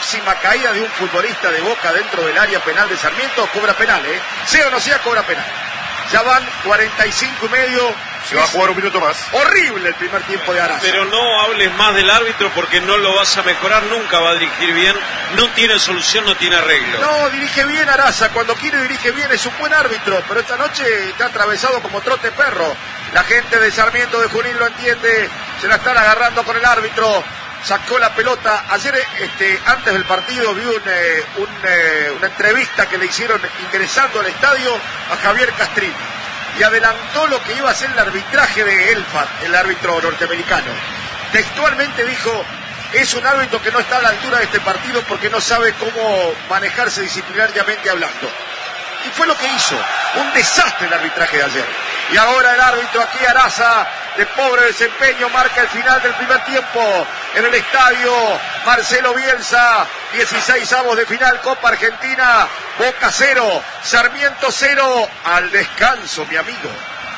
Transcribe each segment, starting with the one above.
próxima caída de un futbolista de Boca dentro del área penal de Sarmiento, cobra penal, sea o no sea, cobra penal. Ya van 45 y medio. Se va a jugar un minuto más. Horrible el primer tiempo de Araza. Pero no hables más del árbitro porque no lo vas a mejorar, nunca va a dirigir bien, no tiene solución, no tiene arreglo. No, dirige bien Araza, cuando quiere dirige bien, es un buen árbitro, pero esta noche está atravesado como trote perro. La gente de Sarmiento de Junín lo entiende, se la están agarrando con el árbitro, sacó la pelota. Ayer, antes del partido, vi una entrevista que le hicieron ingresando al estadio a Javier Castrini. Y adelantó lo que iba a ser el arbitraje de Elfat, el árbitro norteamericano. Textualmente dijo, es un árbitro que no está a la altura de este partido porque no sabe cómo manejarse disciplinariamente hablando. Y fue lo que hizo, un desastre el arbitraje de ayer. Y ahora el árbitro aquí, Araza, de pobre desempeño, marca el final del primer tiempo en el estadio Marcelo Bielsa. 16avos de final, Copa Argentina, Boca 0, Sarmiento 0, al descanso, mi amigo.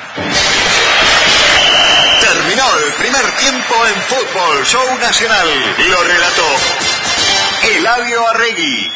Terminó el primer tiempo en Fútbol Show Nacional. Lo relató Eladio Arregui.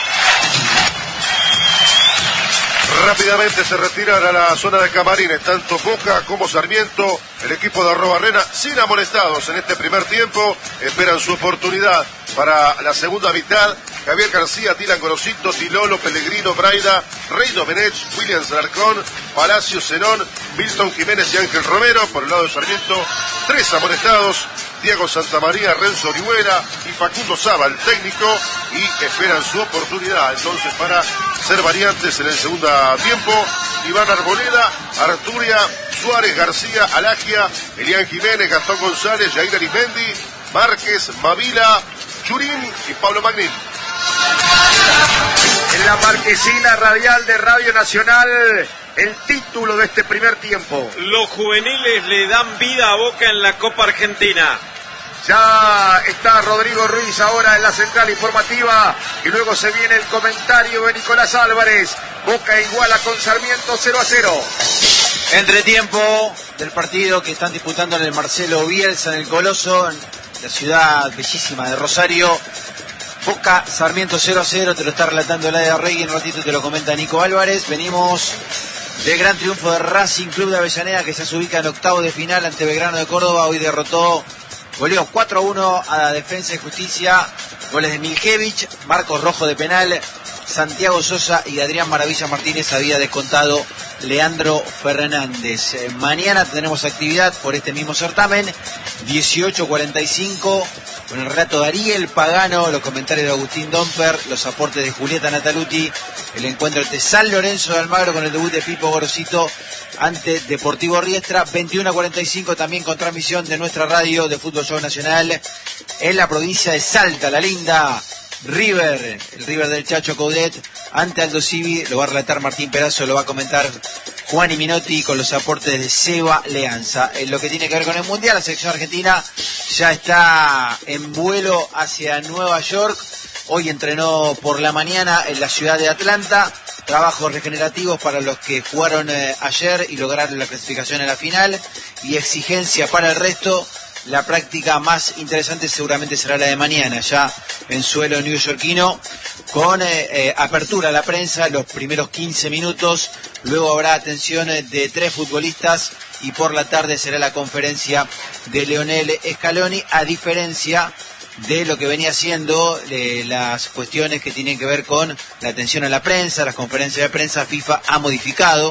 Rápidamente se retiran a la zona de camarines, tanto Boca como Sarmiento, el equipo de Arrobarrena, sin amonestados en este primer tiempo, esperan su oportunidad para la segunda mitad. Javier García, Dylan Gorosito, Tilolo, Pellegrino, Braida, Rey Domenech, William Zarcón, Palacio, Zenón, Milton Jiménez y Ángel Romero. Por el lado de Sarmiento, 3 amonestados, Diego Santamaría, Renzo Orihuela y Facundo Saba, el técnico, y esperan su oportunidad entonces para ser variantes en el segundo tiempo. Iván Arboleda, Arturia, Suárez, García, Alagia, Elian Jiménez, Gastón González, Jair Arismendi, Márquez, Mavila, Churín y Pablo Magnín. En la marquesina radial de Radio Nacional, el título de este primer tiempo. Los juveniles le dan vida a Boca en la Copa Argentina. Ya está Rodrigo Ruiz ahora en la central informativa y luego se viene el comentario de Nicolás Álvarez. Boca iguala con Sarmiento 0-0. Entretiempo del partido que están disputando en el Marcelo Bielsa, en el Coloso, en la ciudad bellísima de Rosario. Boca, Sarmiento 0-0, te lo está relatando Eladio Arregui, en un ratito te lo comenta Nico Álvarez. Venimos del gran triunfo de Racing Club de Avellaneda, que ya se ubica en octavo de final ante Belgrano de Córdoba. Hoy goleó 4-1 a Defensa y Justicia, goles de Miljevich, Marcos Rojo de penal, Santiago Sosa y Adrián Maravilla Martínez. Había descontado Leandro Fernández. Mañana tendremos actividad por este mismo certamen, 18:45, con el relato de Ariel Pagano, los comentarios de Agustín Domper, los aportes de Julieta Nataluti, el encuentro entre San Lorenzo de Almagro con el debut de Pipo Gorosito ante Deportivo Riestra. 21:45 también con transmisión de nuestra radio de Fútbol Show Nacional en la provincia de Salta, la linda River, el River del Chacho Coudet ante Aldo Civi. Lo va a relatar Martín Perazo, lo va a comentar Juan y Minotti con los aportes de Seba Leanza. En lo que tiene que ver con el Mundial, la selección argentina ya está en vuelo hacia Nueva York. Hoy entrenó por la mañana en la ciudad de Atlanta. Trabajos regenerativos para los que jugaron ayer y lograron la clasificación en la final. Y exigencia para el resto. La práctica más interesante seguramente será la de mañana, ya en suelo neoyorquino, con apertura a la prensa los primeros 15 minutos. Luego habrá atención de 3 futbolistas y por la tarde será la conferencia de Leonel Scaloni, a diferencia de lo que venía siendo las cuestiones que tienen que ver con la atención a la prensa, las conferencias de prensa. FIFA ha modificado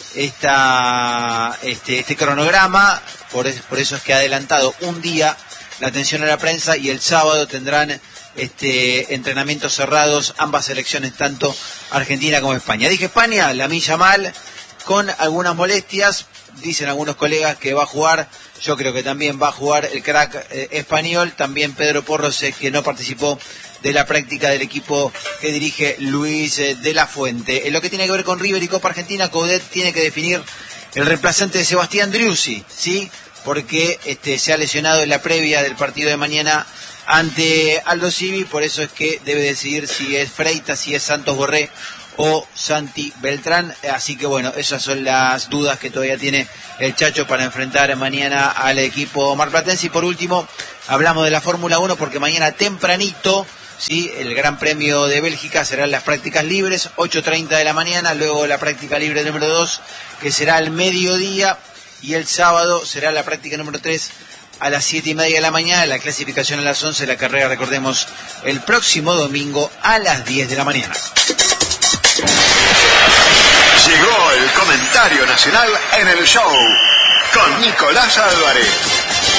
este cronograma, por eso es que ha adelantado un día la atención a la prensa y el sábado tendrán entrenamientos cerrados ambas selecciones, tanto Argentina como España. Dije España, Lamine Yamal con algunas molestias, dicen algunos colegas que va a jugar. Yo creo que también va a jugar el crack español, también Pedro Porros, que no participó de la práctica del equipo que dirige Luis de la Fuente. En lo que tiene que ver con River y Copa Argentina, Coudet tiene que definir el reemplazante de Sebastián Driussi, ¿sí? Porque se ha lesionado en la previa del partido de mañana ante Aldo Civi, por eso es que debe decidir si es Freitas, si es Santos Borré o Santi Beltrán. Así que bueno, esas son las dudas que todavía tiene el Chacho para enfrentar mañana al equipo marplatense. Y por último, hablamos de la Fórmula 1 porque mañana tempranito ¿sí? El Gran Premio de Bélgica serán las prácticas libres, 8:30 de la mañana, luego la práctica libre número 2, que será al mediodía, y el sábado será la práctica número 3 a las 7:30 de la mañana, la clasificación a las 11, la carrera, recordemos, el próximo domingo a las 10 de la mañana. Llegó el comentario nacional en el show con Nicolás Álvarez.